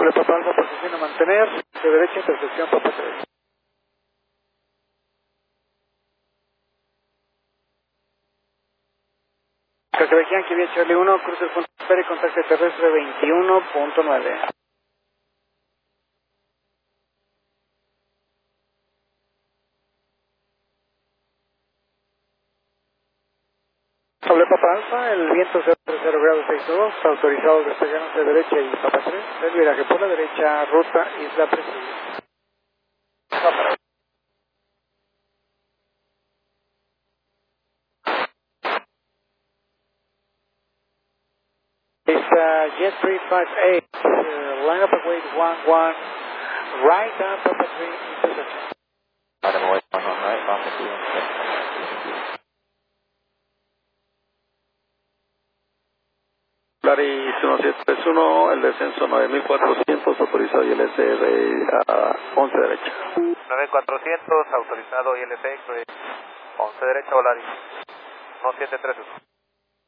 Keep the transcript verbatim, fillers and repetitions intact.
Hable Papa Alfa, posición a mantener, de derecha, intersección Papa tres. Cacabejian, que viene Charlie uno, cruce el punto espera y contacto terrestre veintiuno punto nueve. Hable Papa Alfa, el viento cero grados seis dos, autorizado despegarnos de derecha y Papa tres, el viraje por la derecha, ruta Isla Presidio. Papa. It's uh, Jet three five eight, uh, line up and wait one one, right down Papa three, intersection. Line up and wait one one, right, Papa three, intersection. Laris uno siete tres uno, el descenso nueve mil cuatrocientos, autorizado I L C de uh, once derecha. nueve mil cuatrocientos, autorizado I L C, once derecha, Volaris uno siete tres uno.